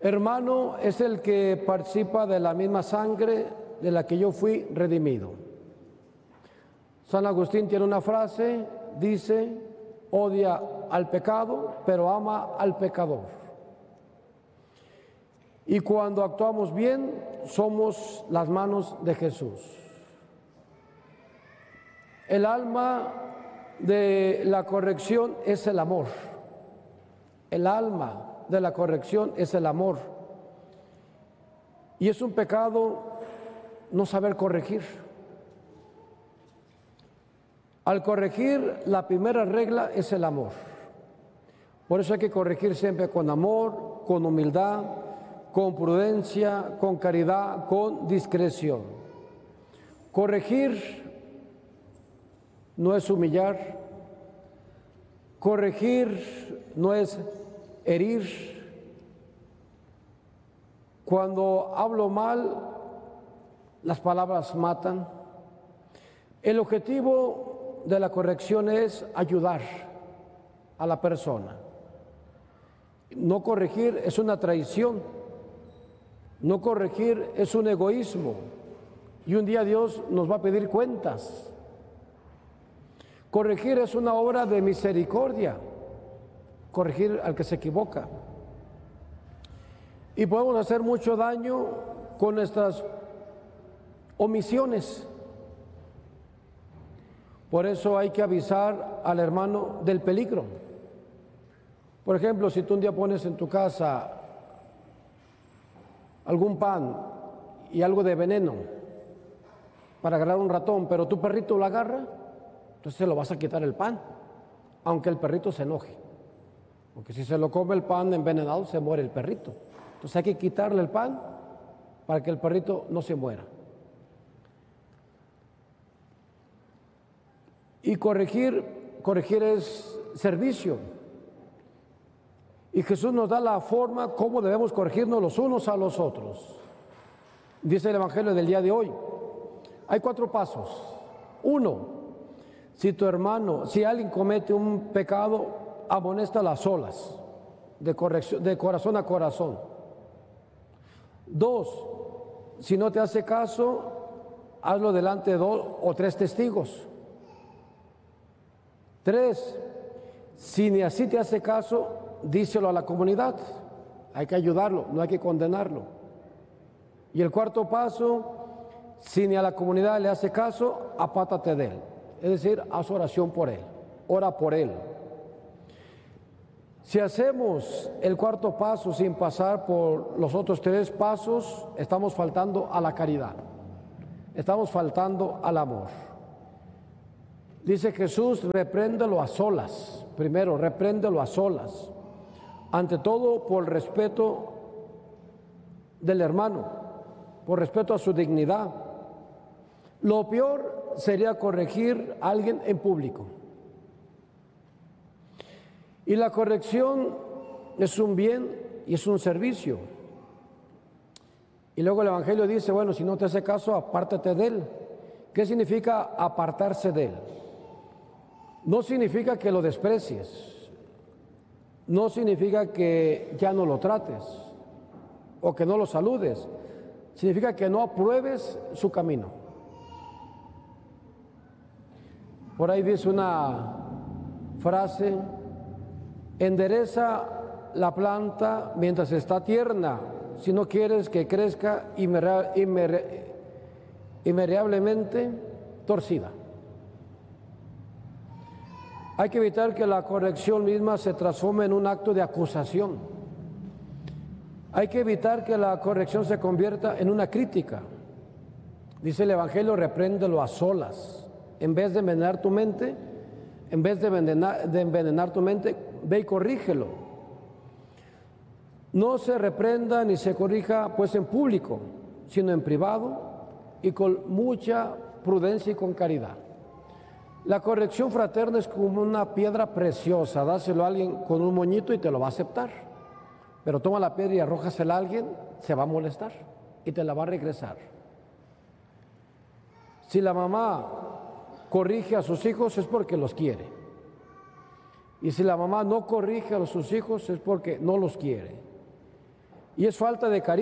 Hermano es el que participa de la misma sangre de la que yo fui redimido. San Agustín tiene una frase, dice, odia al pecado, pero ama al pecador. Y cuando actuamos bien, somos las manos de Jesús. El alma de la corrección es el amor. El alma de la corrección es el amor. Y es un pecado no saber corregir. Al corregir, la primera regla es el amor. Por eso hay que corregir siempre con amor, con humildad, con prudencia, con caridad, con discreción. Corregir no es humillar. Corregir no es herir. Cuando hablo mal, las palabras matan. El objetivo de la corrección es ayudar a la persona. No corregir es una traición. No corregir es un egoísmo. Y un día Dios nos va a pedir cuentas. Corregir es una obra de misericordia. Corregir al que se equivoca. Y podemos hacer mucho daño con nuestras omisiones. Por eso hay que avisar al hermano del peligro. Por ejemplo, si tú un día pones en tu casa algún pan y algo de veneno para agarrar un ratón, pero tu perrito lo agarra, entonces se lo vas a quitar el pan, aunque el perrito se enoje. Porque si se lo come el pan envenenado, se muere el perrito. Entonces hay que quitarle el pan para que el perrito no se muera. Y corregir es servicio. Y Jesús nos da la forma cómo debemos corregirnos los unos a los otros. Dice el Evangelio del día de hoy. Hay 4 pasos. 1, si alguien comete un pecado, amonéstalo a solas, de corazón a corazón. 2, si no te hace caso, hazlo delante de 2 o 3 testigos. 3, si ni así te hace caso, díselo a la comunidad. Hay que ayudarlo, no hay que condenarlo. Y el 4 paso, si ni a la comunidad le hace caso, apártate de él. Es decir, haz oración por él, ora por él. Si hacemos el 4 paso sin pasar por los otros 3 pasos, estamos faltando a la caridad, estamos faltando al amor. Dice Jesús, repréndelo a solas. Primero, repréndelo a solas. Ante todo, por respeto del hermano, por respeto a su dignidad. Lo peor sería corregir a alguien en público. Y la corrección es un bien y es un servicio. Y luego el Evangelio dice, bueno, si no te hace caso, apártate de él. ¿Qué significa apartarse de él? No significa que lo desprecies, no significa que ya no lo trates o que no lo saludes, significa que no apruebes su camino. Por ahí dice una frase, endereza la planta mientras está tierna, si no quieres que crezca irremediablemente torcida. Hay que evitar que la corrección misma se transforme en un acto de acusación. Hay que evitar que la corrección se convierta en una crítica. Dice el Evangelio, repréndelo a solas. En vez de envenenar tu mente, ve y corrígelo. No se reprenda ni se corrija pues en público, sino en privado y con mucha prudencia y con caridad. La corrección fraterna es como una piedra preciosa, dáselo a alguien con un moñito y te lo va a aceptar. Pero toma la piedra y arrójasela a alguien, se va a molestar y te la va a regresar. Si la mamá corrige a sus hijos es porque los quiere. Y si la mamá no corrige a sus hijos es porque no los quiere. y es falta de cariño.